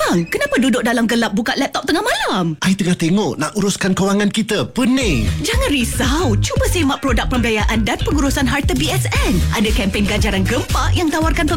Bang, kenapa duduk dalam gelap buka laptop tengah malam? I tengah tengok nak uruskan kewangan kita. Pening. Jangan risau. Cuba semak produk pembiayaan dan pengurusan harta BSN. Ada kempen ganjaran gempak yang tawarkan